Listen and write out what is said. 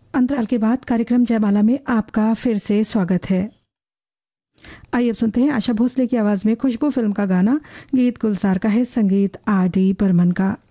अंतराल के बाद कार्यक्रम जयमाला में आपका फिर से स्वागत है। आइए अब सुनते हैं आशा भोसले की आवाज में खुशबू फिल्म का गाना। गीत गुलजार का है, संगीत आर डी बर्मन का।